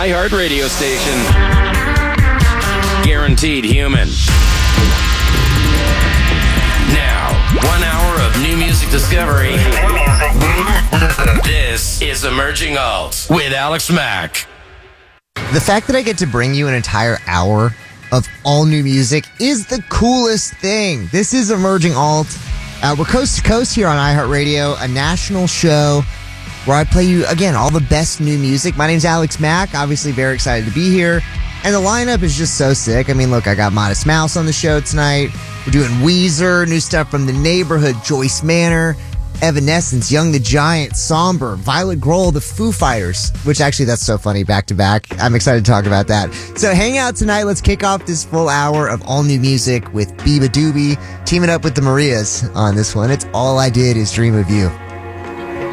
iHeart radio station. Guaranteed human. Now, 1 hour of new music discovery. This is Emerging Alt with Alex Mack. The fact that I get to bring you an entire hour of all new music is the coolest thing. This is Emerging Alt. We're coast to coast here on iHeartRadio, a national show where I play you, again, all the best new music. My name's Alex Mack. Obviously very excited to be here. And the lineup is just so sick. I mean, look, I got Modest Mouse on the show tonight. We're doing Weezer, new stuff from The Neighborhood, Joyce Manor, Evanescence, Young the Giant, Somber, Violet Grohl, The Foo Fighters, which actually that's so funny back to back. I'm excited to talk about that. So hang out tonight. Let's kick off this full hour of all new music with Biba Doobie teaming up with the Marias on this one. It's All I Did Is Dream of You.